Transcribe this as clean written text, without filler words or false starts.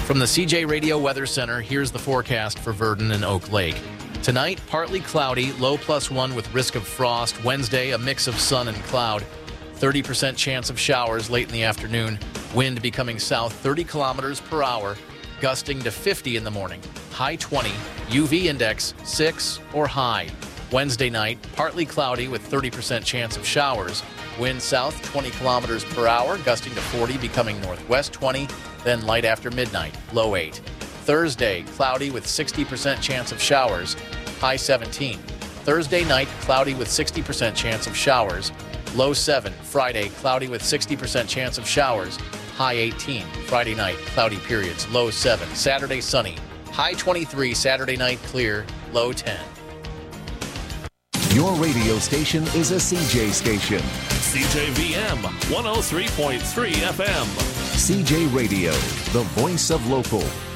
From the CJ Radio Weather Center, here's the forecast for Verdon and Oak Lake. Tonight, partly cloudy, low +1 with risk of frost. Wednesday, a mix of sun and cloud. 30% chance of showers late in the afternoon. Wind becoming south 30 kilometers per hour, gusting to 50 in the morning. High 20, UV index 6 or high. Wednesday night, partly cloudy with 30% chance of showers. Wind south 20 kilometers per hour, gusting to 40, becoming northwest 20, then light after midnight, low 8. Thursday, cloudy with 60% chance of showers, high 17. Thursday night, cloudy with 60% chance of showers, low 7. Friday, cloudy with 60% chance of showers, high 18. Friday night, cloudy periods, low 7. Saturday, sunny, high 23. Saturday night, clear, low 10. Your radio station is a CJ station. CJVM 103.3 FM. CJ Radio, the voice of local.